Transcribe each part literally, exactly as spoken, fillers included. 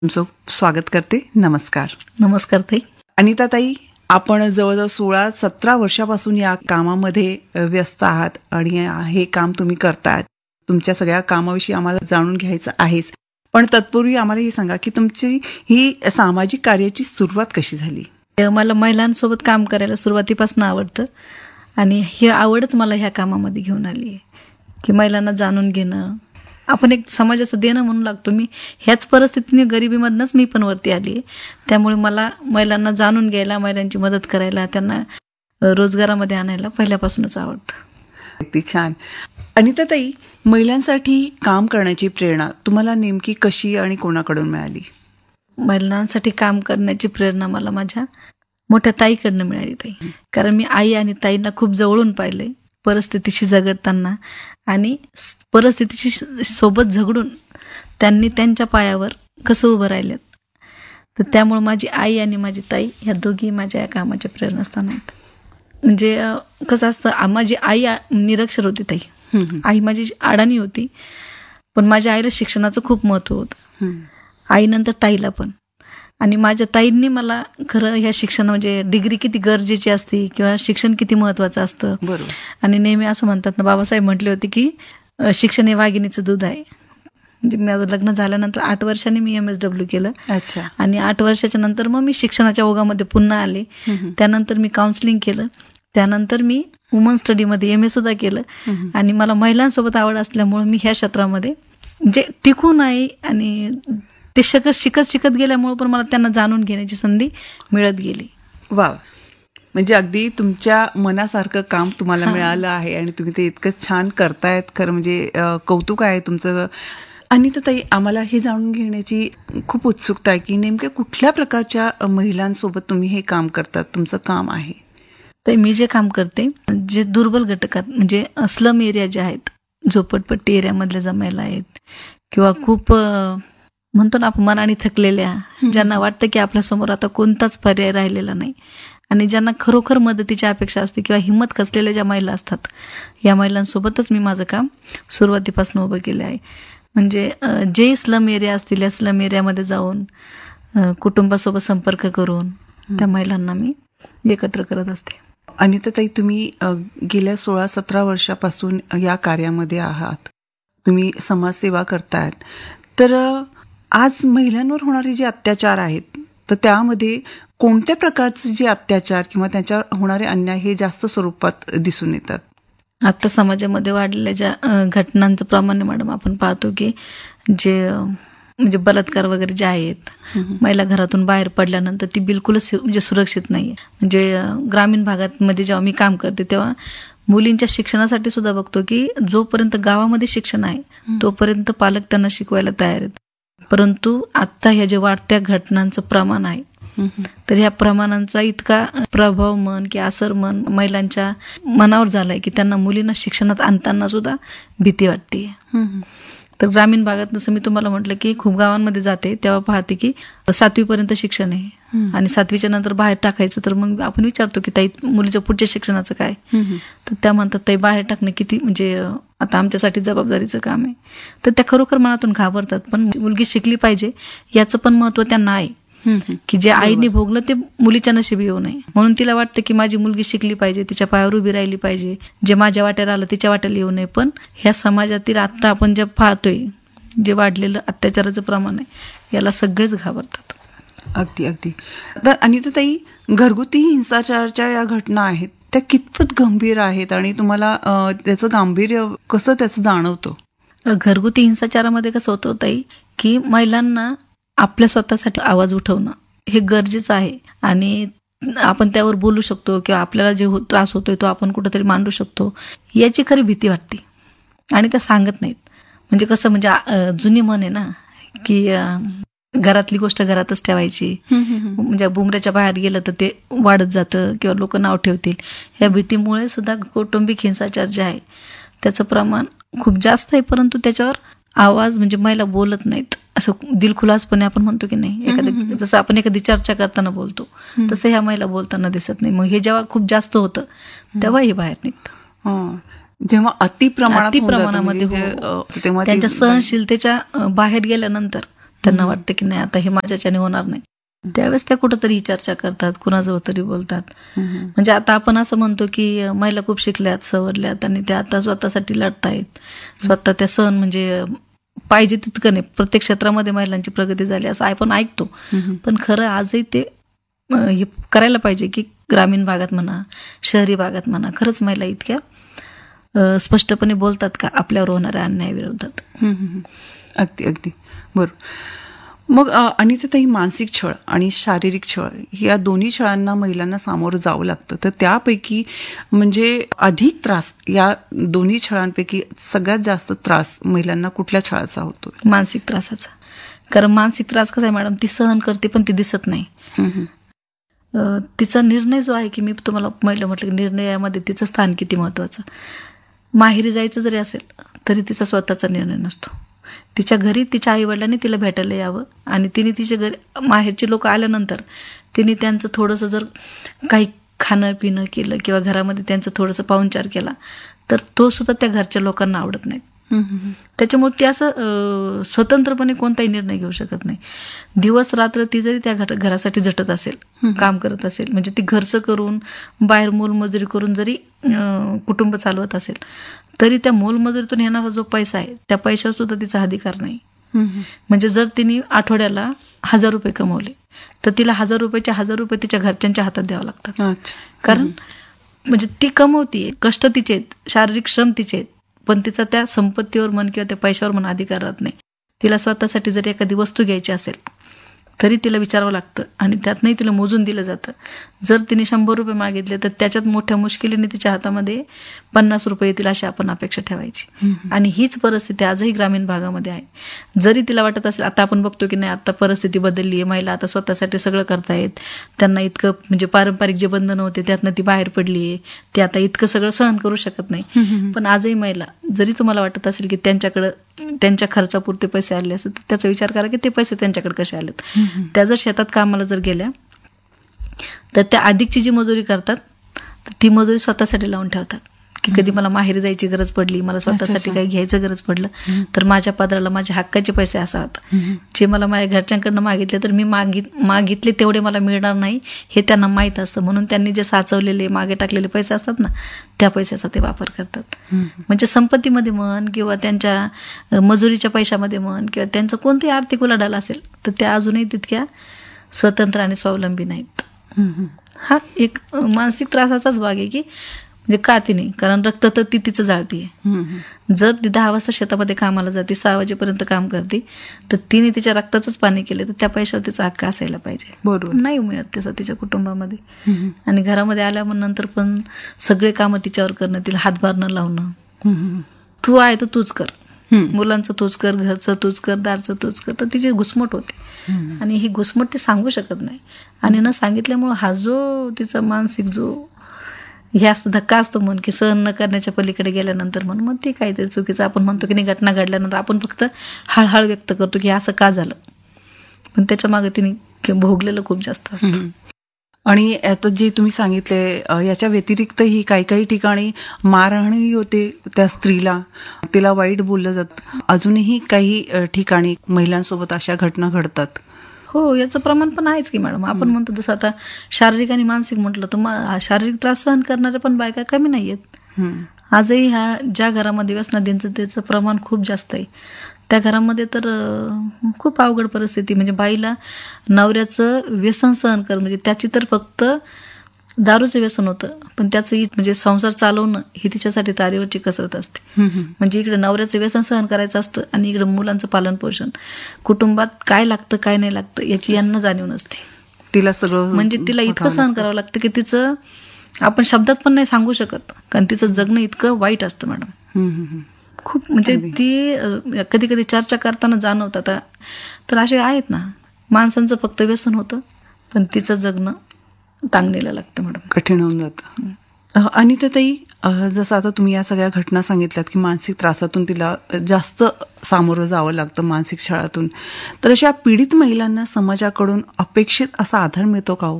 तुमचं स्वागत करते. नमस्कार. नमस्कार ताई. अनिता ताई, आपण जवळजवळ सोळा सतरा वर्षापासून या कामामध्ये व्यस्त आहात आणि हे काम तुम्ही करताय. तुमच्या सगळ्या कामाविषयी आम्हाला जाणून घ्यायचं आहेच, पण तत्पूर्वी आम्हाला हे सांगा की तुमची ही सामाजिक कार्याची सुरुवात कशी झाली? मला महिलांसोबत काम करायला सुरुवातीपासून आवडतं आणि ही आवडच मला ह्या कामामध्ये घेऊन आली आहे की महिलांना जाणून घेणं, आपण एक समाजाचं देणं म्हणू लागतो. मी ह्याच परिस्थितीने गरिबीमधनंच मी पण वरती आली आहे, त्यामुळे मला महिलांना जाणून घ्यायला, महिलांची मदत करायला, त्यांना रोजगारामध्ये आणायला पहिल्यापासूनच आवडतं. किती छान. अनिता ताई, महिलांसाठी काम करण्याची प्रेरणा तुम्हाला नेमकी कशी आणि कोणाकडून मिळाली? महिलांसाठी काम करण्याची प्रेरणा मला माझ्या मोठ्या ताईकडनं मिळाली ताई. कारण मी आई आणि ताईंना खूप जवळून पाहिले परिस्थितीशी झगडताना, आणि परिस्थितीशी सोबत झगडून त्यांनी त्यांच्या पायावर कसं उभं राहिलेत. तर त्यामुळे माझी आई आणि माझी ताई ह्या दोघी माझ्या या कामाच्या प्रेरणास्थान आहेत. म्हणजे कसं असतं, माझी आई निरक्षर होती ताई. आई माझी अडाणी होती, पण माझ्या आईला शिक्षणाचं खूप महत्त्व होतं, आईनंतर ताईला पण. आणि माझ्या ताईंनी मला खरं ह्या शिक्षण म्हणजे डिग्री किती गरजेची असते किंवा शिक्षण किती महत्त्वाचं असतं. बरोबर. आणि नेहमी असं म्हणतात ना, बाबासाहेब म्हटले होते की शिक्षण हे वाघिणीचं दूध आहे. म्हणजे माझं लग्न झाल्यानंतर आठ वर्षांनी मी एम एस डब्ल्यू केलं. अच्छा. आणि आठ वर्षाच्या नंतर मग मी शिक्षणाच्या ओघामध्ये पुन्हा आले. त्यानंतर मी काउन्सिलिंग केलं, त्यानंतर मी वुमन स्टडीमध्ये एम ए सुद्धा केलं. आणि मला महिलांसोबत आवड असल्यामुळे मी ह्या क्षेत्रामध्ये म्हणजे टिकून आहे, आणि ते शिकत शिकत शिकत गेल्यामुळे पण मला त्यांना जाणून घेण्याची संधी मिळत गेली. वा, म्हणजे अगदी तुमच्या मनासारखं काम तुम्हाला मिळालं आहे आणि तुम्ही ते इतकं छान करतायत. खरं म्हणजे कौतुक आहे तुमचं. अनिता ताई, आम्हाला हे जाणून घेण्याची खूप उत्सुकता आहे की नेमक्या कुठल्या प्रकारच्या महिलांसोबत तुम्ही हे काम करतात, तुमचं काम आहे? तर मी जे काम करते, जे दुर्बल घटकात म्हणजे स्लम एरिया जे आहेत, झोपडपट्टी एरियामधल्या ज्या महिला आहेत, किंवा खूप म्हणतो ना आपण मनाने थकलेल्या, ज्यांना वाटतं की आपल्यासमोर आता कोणताच पर्याय राहिलेला नाही, आणि ज्यांना खरोखर मदतीची अपेक्षा असते किंवा हिंमत खचलेल्या ज्या महिला असतात, या महिलांसोबतच मी माझं काम सुरुवातीपासून उभं केलं आहे. म्हणजे जे स्लम एरिया असतील, या स्लम एरियामध्ये जाऊन कुटुंबासोबत संपर्क करून त्या महिलांना मी एकत्र करत असते. अनिता ताई, तुम्ही गेल्या सोळा सतरा वर्षापासून या कार्यामध्ये आहात, तुम्ही समाजसेवा करतायत. तर आज महिलांवर होणारे जे अत्याचार आहेत, तर त्यामध्ये कोणत्या प्रकारचे जे अत्याचार किंवा त्याच्यावर होणारे अन्याय हे जास्त स्वरूपात दिसून येतात? आता समाजामध्ये वाढलेल्या ज्या घटनांचं प्रमाण मॅडम आपण पाहतो की जे म्हणजे बलात्कार वगैरे जे आहेत, महिला घरातून बाहेर पडल्यानंतर ती बिलकुलच म्हणजे सुरक्षित नाही. म्हणजे ग्रामीण भागामध्ये जेव्हा मी काम करते तेव्हा मुलींच्या शिक्षणासाठी सुद्धा बघतो की जोपर्यंत गावामध्ये शिक्षण आहे तोपर्यंत पालक त्यांना शिकवायला तयार आहेत. परंतु आता ह्या जे वाढत्या घटनांचं प्रमाण आहे, तर ह्या प्रमाणांचा इतका प्रभाव म्हण की असर म्हण महिलांच्या मनावर झालाय की त्यांना मुलींना शिक्षणात आणताना सुद्धा भीती वाटते. तर ग्रामीण भागात जसं मी तुम्हाला म्हटलं की खूप गावांमध्ये जाते तेव्हा पाहते की सातवी पर्यंत शिक्षण आहे, आणि सातवीच्या नंतर बाहेर टाकायचं, तर मग आपण विचारतो की ताई मुलीच्या पुढच्या शिक्षणाचं काय? तर त्या म्हणतात ताई बाहेर टाकणं किती म्हणजे आता आमच्यासाठी जबाबदारीचं काम आहे. तर त्या खरोखर मनातून घाबरतात, पण मुलगी शिकली पाहिजे याचं पण महत्व त्यांना आहे की जे आईने भोगलं ते मुलीच्या नशिबी येऊ नये. म्हणून तिला वाटतं की माझी मुलगी शिकली पाहिजे, तिच्या पायावर उभी राहिली पाहिजे, जे माझ्या वाट्याला आलं तिच्या वाट्याला येऊ नये. पण ह्या समाजातील आता आपण जे पाहतोय जे वाढलेलं अत्याचाराचं प्रमाण आहे, याला सगळेच घाबरतात. अगदी अगदी. तर अनिता ताई, घरगुती हिंसाचाराच्या या घटना आहेत त्या कितपत गंभीर आहेत आणि तुम्हाला त्याचं गांभीर्य कसं त्याचं जाणवतं? घरगुती हिंसाचारामध्ये कसं होतं ताई की महिलांना आपल्या स्वतःसाठी आवाज उठवणं हे गरजेचं आहे, आणि आपण त्यावर बोलू शकतो किंवा आपल्याला जे त्रास होतोय तो आपण कुठेतरी मांडू शकतो, याची खरी भीती वाटते आणि त्या सांगत नाहीत. म्हणजे कसं म्हणजे जुनी म्हण आहे ना की घरातली गोष्ट घरातच ठेवायची, म्हणजे बुमऱ्याच्या बाहेर गेलं तर ते वाढत जातं किंवा लोक नाव ठेवतील. या भीतीमुळे सुद्धा कौटुंबिक हिंसाचार जे आहे त्याचं प्रमाण खूप जास्त आहे, परंतु त्याच्यावर आवाज म्हणजे महिला बोलत नाहीत. असं दिलखुलासपणे आपण म्हणतो की नाही, एखाद्या जसं आपण एखादी चर्चा करताना बोलतो तसं ह्या महिला बोलताना दिसत नाही. मग हे जेव्हा खूप जास्त होतं तेव्हा हे बाहेर निघतं. जेव्हा अति प्रमाणात अति प्रमाणामध्ये त्यांच्या सहनशीलतेच्या बाहेर गेल्यानंतर त्यांना वाटतं की नाही आता हे माझ्याच्याने होणार नाही, त्यावेळेस त्या कुठंतरी ही चर्चा करतात, कुणाजवळ तरी बोलतात. म्हणजे आता आपण असं म्हणतो की महिला खूप शिकल्यात, सवरल्यात आणि त्या आता स्वतःसाठी लढतायत, स्वतः त्या सण म्हणजे पाहिजे तितकं नाही, प्रत्येक क्षेत्रामध्ये महिलांची प्रगती झाली असं आपण ऐकतो. पण खरं आजही ते हे करायला पाहिजे की ग्रामीण भागात म्हणा, शहरी भागात म्हणा, खरंच महिला इतक्या स्पष्टपणे बोलतात का आपल्यावर होणाऱ्या अन्यायाविरोधात. अगदी अगदी बरोबर. मग अनिताताई, मानसिक छळ आणि शारीरिक छळ या दोन्ही छळांना महिलांना सामोरं जावं लागतं, तर त्यापैकी म्हणजे अधिक त्रास, या दोन्ही छळांपैकी सगळ्यात जास्त त्रास महिलांना कुठल्या छळाचा होतो? मानसिक त्रासाचा. कारण मानसिक त्रास कसा आहे मॅडम, ती सहन करते पण ती दिसत नाही. तिचा निर्णय जो आहे की मी तुम्हाला पहिलं म्हटलं की निर्णयामध्ये तिचं स्थान किती महत्वाचं. माहेरी जायचं जरी असेल तरी तिचा स्वतःचा निर्णय नसतो. तिच्या घरी तिच्या आईवडिलांनी तिला भेटायला यावं आणि तिने तिच्या घरी माहेरची लोक आल्यानंतर तिने त्यांचं थोडंसं जर काही खाणं पिणं केलं किंवा घरामध्ये त्यांचं थोडंसं पाहुणचार केला तर तो सुद्धा त्या घरच्या लोकांना आवडत नाही. त्याच्यामुळे ती असं स्वतंत्रपणे कोणताही निर्णय घेऊ शकत नाही. दिवस रात्र ती जरी त्या घरासाठी झटत असेल, काम करत असेल, म्हणजे ती घरचं करून बाहेर मोलमजुरी करून जरी कुटुंब चालवत असेल तरी त्या मोलमजुरीतून येणारा जो पैसा आहे त्या पैशावर सुद्धा तिचा अधिकार नाही. म्हणजे जर तिने आठवड्याला हजार रुपये कमवले तर तिला हजार रुपयाचे हजार रुपये तिच्या घरच्यांच्या हातात द्यावं लागतात. कारण म्हणजे ती कमवतीये, कष्ट तिचे आहेत, शारीरिक श्रम तिचे आहेत, पण तिचा त्या संपत्तीवर म्हण किंवा त्या पैशावर म्हण अधिकार राहत नाही. तिला स्वतःसाठी जर एखादी वस्तू घ्यायची असेल तरी तिला विचारावं लागतं आणि त्यातनंही तिला मोजून दिलं जातं. जर तिने शंभर रुपये मागितले तर त्याच्यात मोठ्या मुश्किलीने तिच्या हातामध्ये पन्नास रुपये येतील अशी आपण अपेक्षा ठेवायची. आणि हीच परिस्थिती आजही ग्रामीण भागामध्ये आहे. जरी तिला वाटत असेल, आता आपण बघतो की नाही आता परिस्थिती बदलली आहे, महिला आता स्वतःसाठी सगळं करतायत, त्यांना इतकं म्हणजे पारंपरिक जे बंधनं होते त्यातनं ती बाहेर पडली आहे, ते आता इतकं सगळं सहन करू शकत नाही. पण आजही महिला, जरी तुम्हाला वाटत असेल की त्यांच्याकडं त्यांच्या खर्चापुरते पैसे आले असतात तर त्याचा विचार करा की ते पैसे त्यांच्याकडे कसे आलेत. त्या जर शेतात कामाला जर गेल्या तर त्या अधिकची जी मजुरी करतात तर ती मजुरी स्वतःसाठी लावून ठेवतात की कधी मला माहेरी जायची गरज पडली, मला स्वतःसाठी काही घ्यायचं गरज पडलं तर माझ्या पदराला माझ्या हक्काचे पैसे असावेत. जे मला माझ्या घरच्यांकडनं मागितले तर मी मागित मागितले तेवढे मला मिळणार नाही हे त्यांना माहीत असतं. म्हणून त्यांनी जे साचवलेले मागे टाकलेले पैसे असतात ना त्या पैशाचा ते वापर करतात. म्हणजे संपत्तीमध्ये म्हण किंवा त्यांच्या मजुरीच्या पैशामध्ये म्हण किंवा त्यांचं कोणतेही आर्थिक उलाढाल असेल तर त्या अजूनही तितक्या स्वतंत्र आणि स्वावलंबी नाहीत. हा एक मानसिक त्रासाचाच भाग आहे की म्हणजे का तिने, कारण रक्त तर ती तिचं जाळतीये. जर ती दहा वाजता शेतामध्ये कामाला जाते, सहा वाजेपर्यंत काम करते तर तिने तिच्या रक्ताचंच पाणी केले तर त्या पैशावर तिचा हक्क असायला पाहिजे. बरोबर नाही मिळत त्याचा तिच्या कुटुंबामध्ये. आणि घरामध्ये आल्यानंतर पण सगळे कामं तिच्यावर करणं, तिला हातभार न लावणं, तू आहे तर तूच कर, मुलांचं तूच कर, घरचं तूच कर, दारचं तूच कर, तर तिची घुसमट होते. आणि ही घुसमट ती सांगू शकत नाही आणि न सांगितल्यामुळं हा जो तिचा मानसिक जो हे असतं धक्का असतो मन की सहन न करण्याच्या पलीकडे गेल्यानंतर म्हण मग ते काहीतरी चुकीचं आपण म्हणतो की नाही, घटना घडल्यानंतर आपण फक्त हळहळ व्यक्त करतो की असं का झालं, पण त्याच्या मागे तिने भोगलेलं खूप जास्त असतं. आणि आता जे तुम्ही सांगितले याच्या व्यतिरिक्तही काही काही ठिकाणी मारहाणही होते त्या स्त्रीला, तिला वाईट बोललं जातं. अजूनही काही ठिकाणी महिलांसोबत अशा घटना घडतात. हो, याचं प्रमाण पण आहेच की मॅडम. आपण म्हणतो जसं आता शारीरिक आणि मानसिक म्हटलं तर शारीरिक त्रास सहन करणाऱ्या पण बायका कमी नाही आहेत. आजही ह्या ज्या घरामध्ये व्यसनाधीनचं त्याचं प्रमाण खूप जास्त आहे त्या घरामध्ये तर खूप अवघड परिस्थिती. म्हणजे बाईला नवऱ्याचं व्यसन सहन कर, म्हणजे त्याची तर फक्त दारूचं व्यसन होतं पण त्याचं म्हणजे संसार चालवणं ही तिच्यासाठी तारेवरची कसरत असते. म्हणजे इकडे नवऱ्याचं व्यसन सहन करायचं असतं आणि इकडे मुलांचं पालन पोषण, कुटुंबात काय लागतं काय नाही लागतं याची यांना जाणीव नसते. तिला सगळं म्हणजे तिला इतकं सहन करावं लागतं की तिचं आपण शब्दात पण नाही सांगू शकत, कारण तिचं जगणं इतकं वाईट असतं मॅडम. खूप म्हणजे ती कधी कधी चर्चा करताना जाणवतात. तर असे आहेत ना, माणसांचं फक्त व्यसन होतं पण तिचं जगणं टांगणीला लागतं मॅडम, कठीण होऊन जातं. अनिताताई, जसं आता तुम्ही या सगळ्या घटना सांगितल्यात की मानसिक त्रासातून तिला जास्त सामोरं जावं लागतं, मानसिक छळातून, तर अशा पीडित महिलांना समाजाकडून अपेक्षित असा आधार मिळतो का हो?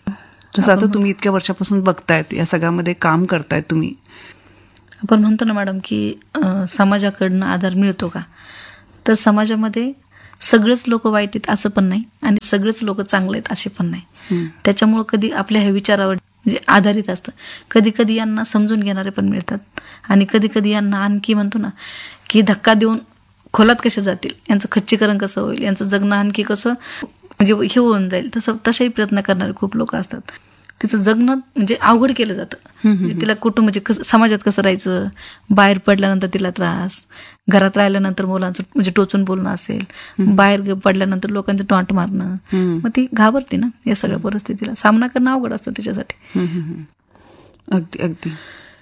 जसं आता तुम्ही इतक्या वर्षापासून बघतायत, या सगळ्यामध्ये काम करतायत तुम्ही. आपण म्हणतो ना मॅडम की समाजाकडनं आधार मिळतो का, तर समाजामध्ये सगळेच लोक वाईट आहेत असं पण नाही आणि सगळेच लोक चांगले आहेत असे पण नाही. त्याच्यामुळे कधी आपल्या ह्या विचारावर म्हणजे आधारित असतं. कधी कधी यांना समजून घेणारे पण मिळतात आणि कधी कधी यांना आणखी म्हणतो ना की धक्का देऊन खोलात कसे जातील, यांचं खच्चीकरण कसं होईल, यांचं जगणं आणखी कसं म्हणजे हे होऊन जाईल, तसं तसेही प्रयत्न करणारे खूप लोक असतात. तिचं जगणं म्हणजे अवघड केलं जातं. म्हणजे तिला कुटुंब म्हणजे कसं समाजात कसं राहायचं, बाहेर पडल्यानंतर तिला त्रास, घरात राहिल्यानंतर मुलांचं म्हणजे टोचून बोलणं असेल, बाहेर पडल्यानंतर लोकांचं टॉन्ट मारणं, मग ती घाबरते ना या सगळ्या परिस्थितीला. सामना करणं अवघड असतं तिच्यासाठी. अगदी अगदी.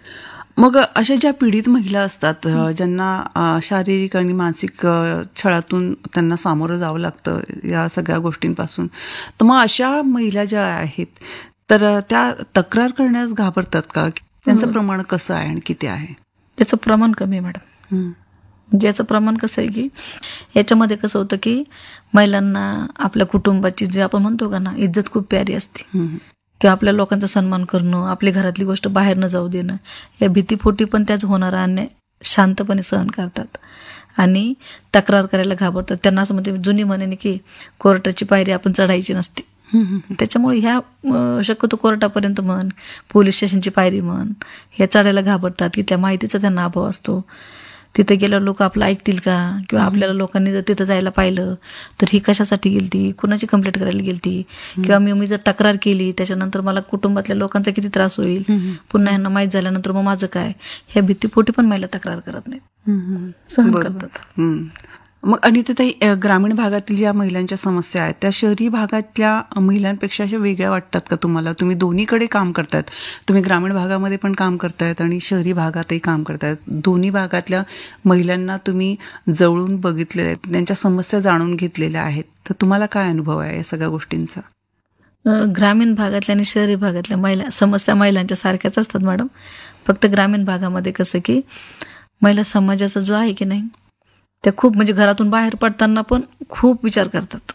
मग अशा ज्या पीडित महिला असतात ज्यांना शारीरिक आणि मानसिक छळातून त्यांना सामोरं जावं लागतं या सगळ्या गोष्टींपासून, तर मग अशा महिला ज्या आहेत तर त्या तक्रार करण्यास घाबरतात का? त्यांचं प्रमाण कसं आहे आणि किती आहे? त्याचं प्रमाण कमी आहे मॅडम. म्हणजे याचं प्रमाण कसं आहे की याच्यामध्ये कसं होतं की महिलांना आपल्या कुटुंबाची जे आपण म्हणतो का ना इज्जत खूप प्यारी असते, किंवा आपल्या लोकांचा सन्मान करणं, आपली घरातली गोष्ट बाहेर न जाऊ देणं, या भीतीपोटी पण त्याच होणारा अन्याय शांतपणे सहन करतात आणि तक्रार करायला घाबरतात. त्यांना असं म्हणजे जुनी म्हणे की कोर्टाची पायरी आपण चढायची नसते. त्याच्यामुळे ह्या शक्यतो कोर्टापर्यंत म्हण, पोलीस स्टेशनची पायरी म्हण, ह्या चढायला घाबरतात की त्या माहितीचा त्यांना अभाव असतो. तिथे गेल्यावर लोक आपलं ऐकतील का, किंवा आपल्याला लोकांनी जर तिथं जायला पाहिलं तर ही कशासाठी गेलती, कुणाची कंप्लेंट करायला गेलती, किंवा मी मी जर तक्रार केली त्याच्यानंतर मला कुटुंबातल्या लोकांचा किती त्रास होईल, पुन्हा यांना माहीत झाल्यानंतर मग माझं काय, ह्या भीतीपोटी पण महिला तक्रार करत नाहीत, सहन करतात. मग अनिताताई, ग्रामीण भागातील ज्या महिलांच्या समस्या आहेत त्या शहरी भागातल्या महिलांपेक्षा अशा वेगळ्या वाटतात का तुम्हाला? तुम्ही दोन्हीकडे काम करतायत, तुम्ही ग्रामीण भागामध्ये पण काम करतायत आणि शहरी भागातही काम करतायत. दोन्ही भागातल्या महिलांना तुम्ही जवळून बघितलेल्या आहेत, त्यांच्या समस्या जाणून घेतलेल्या आहेत, तर तुम्हाला काय अनुभव आहे या सगळ्या गोष्टींचा? ग्रामीण भागातल्या आणि शहरी भागातल्या महिला समस्या महिलांच्या सारख्याच असतात मॅडम. फक्त ग्रामीण भागामध्ये कसं की महिला समाजाचा जो आहे की नाही त्या खूप म्हणजे घरातून बाहेर पडताना पण खूप विचार करतात,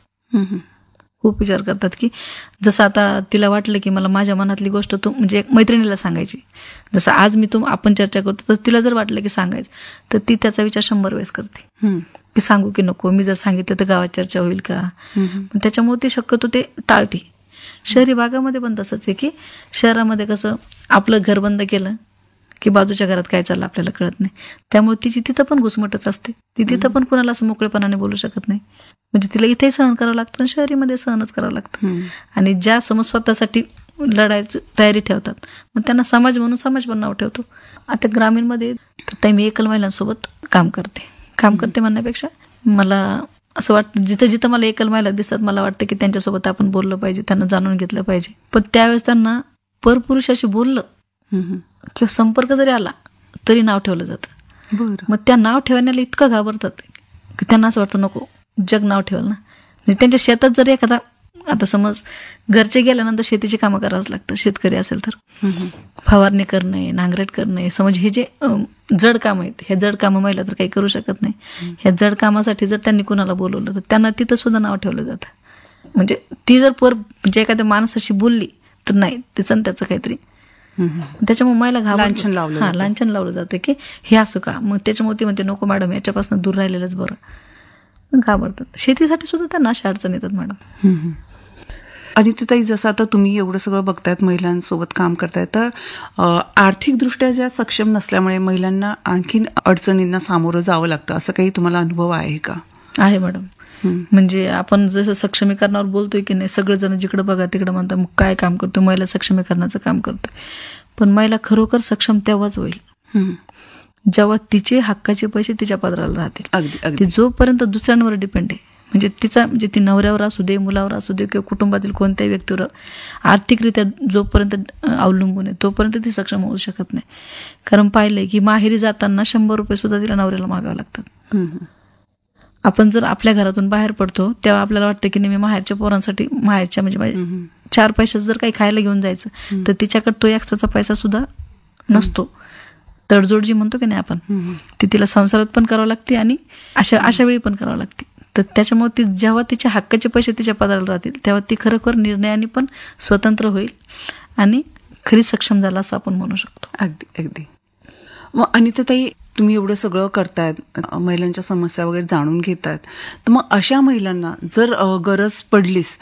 खूप विचार करतात की जसं आता तिला वाटलं की मला माझ्या मनातली गोष्ट तू म्हणजे एक मैत्रिणीला सांगायची, जसं आज मी तुम आपण चर्चा करतो तर तिला जर वाटलं की सांगायचं तर ती त्याचा विचार शंभर वेळेस करते की सांगू की नको, मी जर सांगितलं तर गावात चर्चा होईल का, त्याच्यामुळे ती शक्यतो ते टाळते. शहरी भागामध्ये पण तसंच आहे की शहरामध्ये कसं आपलं घर बंद केलं की बाजूच्या घरात काय चाललं आपल्याला कळत नाही, त्यामुळे तिची तिथं पण घुसमटच असते, ती तिथं पण कुणाला असं मोकळेपणाने बोलू शकत नाही. म्हणजे तिला इथे सहन करावं लागतं आणि शहरीमध्ये सहनच करावं लागतं. आणि ज्या समज स्वतःसाठी लढायची तयारी ठेवतात मग त्यांना समाज म्हणून समाज पण नाव ठेवतो. आता ग्रामीणमध्ये तर मी एकल महिलांसोबत काम करते काम करते म्हणण्यापेक्षा मला असं वाटतं जिथं जिथं मला एकल महिला दिसतात मला वाटतं की त्यांच्यासोबत आपण बोललं पाहिजे, त्यांना जाणून घेतलं पाहिजे. पण त्यावेळेस त्यांना परपुरुषाशी बोललं किंवा संपर्क जरी आला तरी नाव ठेवलं जातं. मग त्या नाव ठेवण्याला इतकं घाबरतात की त्यांना असं वाटतं नको जग नाव ठेवलं ना. म्हणजे त्यांच्या शेतात जरी एखादा आता समज घरचे गेल्यानंतर शेतीची कामं करावंच लागतं, शेतकरी असेल तर फवारणी करणे, नांगरट करणे, समज हे जे जड काम आहेत हे जड कामं महिला तर काही करू शकत नाही. ह्या जड कामासाठी जर त्यांनी कुणाला बोलवलं तर त्यांना तिथं सुद्धा नाव ठेवलं जातं. म्हणजे ती जर पर म्हणजे एखाद्या माणसाशी बोलली तर नाही तिचं त्याचं काहीतरी त्याच्यामुळे महिला लांछन लावलं हा लांछन लावलं जातं की हे असं का. मग त्याच्यामुळे ती म्हणते नको मॅडम याच्यापासून दूर राहिलेलंच बरं, घाबरतात. शेतीसाठी सुद्धा त्यांना अशा अडचण येतात मॅडम. आणि ताई जसं आता तुम्ही एवढं सगळं बघतायत, महिलांसोबत काम करतायत, तर आर्थिकदृष्ट्या ज्या सक्षम नसल्यामुळे महिलांना आणखीन अडचणींना सामोरं जावं लागतं असं काही तुम्हाला अनुभव आहे का? आहे मॅडम. म्हणजे आपण जसं सक्षमीकरणावर बोलतोय की नाही, सगळेजण जिकडे बघा तिकडे म्हणतात मग काय काम करतोय, महिला सक्षमीकरणाचं काम करतोय. पण महिला खरोखर सक्षम तेव्हाच होईल जेव्हा तिचे हक्काचे पैसे तिच्या पदराला राहतील. अगदी ती जोपर्यंत दुसऱ्यांवर डिपेंड आहे म्हणजे तिचा म्हणजे ती नवऱ्यावर असू दे, मुलावर असू दे किंवा कुटुंबातील कोणत्याही व्यक्तीवर आर्थिकरित्या जोपर्यंत अवलंबून आहे तोपर्यंत ती सक्षम होऊ शकत नाही. कारण पाहिलंय की माहेरी जाताना शंभर रुपये सुद्धा तिला नवऱ्याला मागावं लागतात. आपण जर आपल्या घरातून बाहेर पडतो तेव्हा आपल्याला वाटतं की नेहमी माहेरच्या पोरांसाठी माहेरच्या म्हणजे चार पैशाचं जर काही खायला घेऊन जायचं तर तिच्याकडे तो एक्स्ट्राचा पैसा सुद्धा नसतो. तडजोड जी म्हणतो की नाही आपण ती तिला संसारात पण करावं लागते आणि अशा अशा वेळी पण करावं लागते. तर त्याच्यामुळे ती जेव्हा तिच्या हक्काचे पैसे तिच्या पदाला राहतील तेव्हा ती खरोखर निर्णयाने पण स्वतंत्र होईल आणि खरी सक्षम झाला असं आपण म्हणू शकतो. अगदी अगदी. मग अनिताताई, तुम्ही एवढं सगळं करतायत, अ, महिलांच्या समस्या वगैरे जाणून घेतायत, तर मग अशा महिलांना जर अ, गरज पडलीच